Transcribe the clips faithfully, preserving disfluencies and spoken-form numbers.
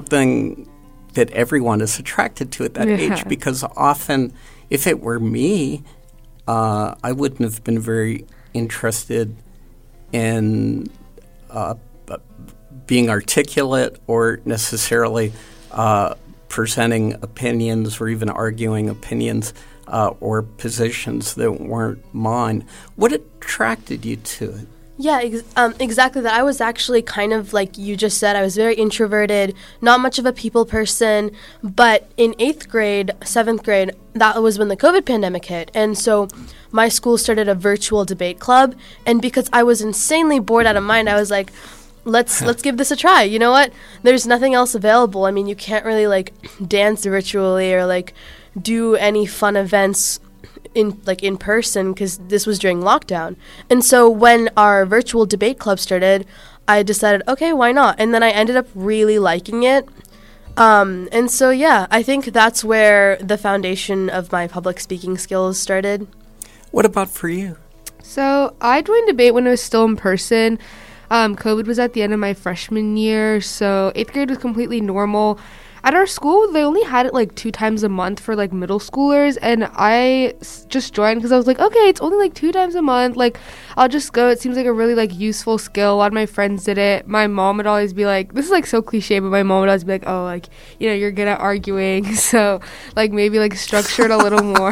something that everyone is attracted to at that yeah. age, because often, if it were me, uh, I wouldn't have been very interested in uh, being articulate or necessarily uh, presenting opinions or even arguing opinions uh, or positions that weren't mine. What attracted you to it? Yeah, ex- um, exactly that. I was actually kind of like you just said. I was very introverted, not much of a people person. But in eighth grade, seventh grade, that was when the COVID pandemic hit. And so my school started a virtual debate club. And because I was insanely bored out of mind, I was like, let's let's give this a try. You know what? There's nothing else available. I mean, you can't really like dance virtually or like do any fun events in like in person because this was during lockdown. And so when our virtual debate club started, I decided, okay, why not? And then I ended up really liking it. Um, and so, yeah, I think that's where the foundation of my public speaking skills started. What about for you? So I joined debate when it was still in person. Um, COVID was at the end of my freshman year, so eighth grade was completely normal. At our school, they only had it like two times a month for like middle schoolers, and I s- just joined because I was like, okay, it's only like two times a month. Like, I'll just go. It seems like a really like useful skill. A lot of my friends did it. My mom would always be like, this is like so cliche, but my mom would always be like, oh, like, you know, you're good at arguing, so like maybe like structure it a little more.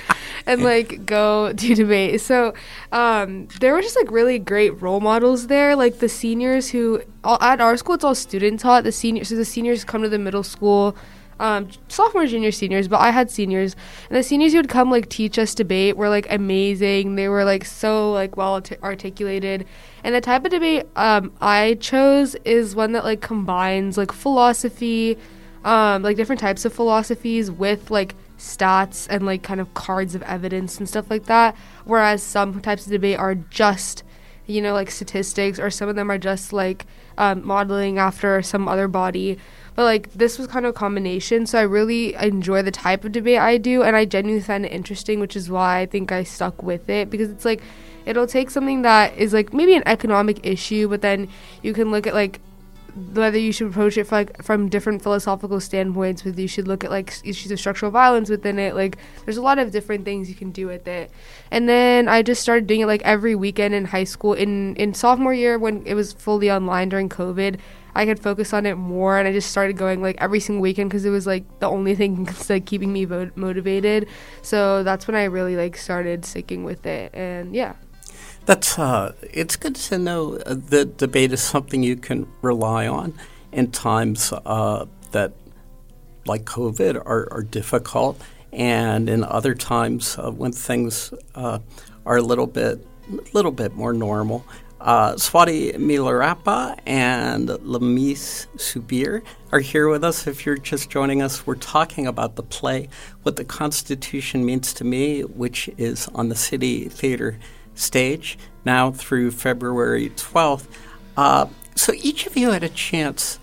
And like go do debate. So um, there were just like really great role models there. Like the seniors who all, at our school, it's all student taught. The seniors, so the seniors come to the middle school, um, sophomore, junior, seniors. But I had seniors, and the seniors who would come like teach us debate were like amazing. They were like so like well art- articulated. And the type of debate um, I chose is one that like combines like philosophy, um, like different types of philosophies with like stats and like kind of cards of evidence and stuff like that, whereas some types of debate are just, you know, like statistics, or some of them are just like um, modeling after some other body. But like this was kind of a combination, so I really enjoy the type of debate I do, and I genuinely find it interesting, which is why I think I stuck with it, because it's like it'll take something that is like maybe an economic issue, but then you can look at like whether you should approach it for, like, from different philosophical standpoints, whether you should look at like issues of structural violence within it. Like there's a lot of different things you can do with it. And then I just started doing it like every weekend in high school. In in sophomore year, when it was fully online during COVID, I could focus on it more, and I just started going like every single weekend because it was like the only thing that's like keeping me vo- motivated. So that's when I really like started sticking with it. And yeah. That's uh, it's good to know uh, that debate is something you can rely on in times uh, that, like COVID, are, are difficult, and in other times uh, when things uh, are a little bit, little bit more normal. Uh, Swati Milarapa and Lamis Subir are here with us. If you're just joining us, we're talking about the play "What the Constitution Means to Me," which is on the City Theater stage now through February twelfth. Uh, so each of you had a chance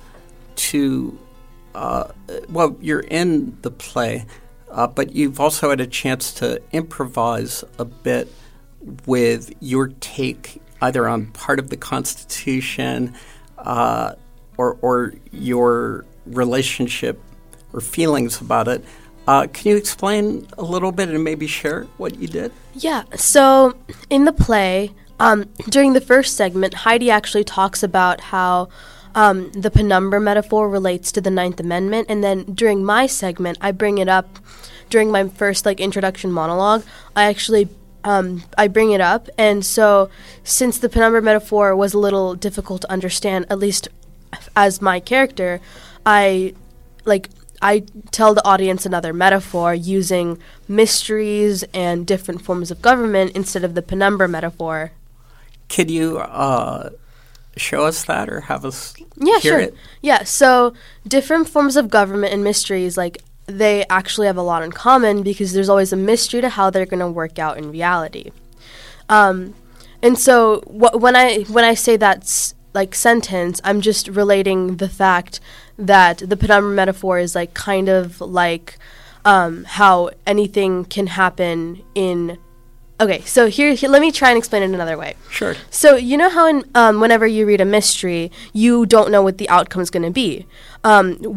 to, uh, well, you're in the play, uh, but you've also had a chance to improvise a bit with your take either on part of the Constitution uh, or, or your relationship or feelings about it. Uh, can you explain a little bit and maybe share what you did? Yeah, so in the play, um, during the first segment, Heidi actually talks about how um, the penumbra metaphor relates to the Ninth Amendment, and then during my segment, I bring it up during my first like introduction monologue. I actually um, I bring it up, and so since the penumbra metaphor was a little difficult to understand, at least as my character, I like. I tell the audience another metaphor using mysteries and different forms of government instead of the penumbra metaphor. Could you uh, show us that or have us yeah, hear sure. it? Yeah, so different forms of government and mysteries, like they actually have a lot in common because there's always a mystery to how they're going to work out in reality. Um, and so wh- when I when I say that's like sentence, I'm just relating the fact that the penumbra metaphor is like kind of like um, how anything can happen in. Okay, so here, here, let me try and explain it another way. Sure. So you know how in, um, whenever you read a mystery, you don't know what the outcome is going to be. Um,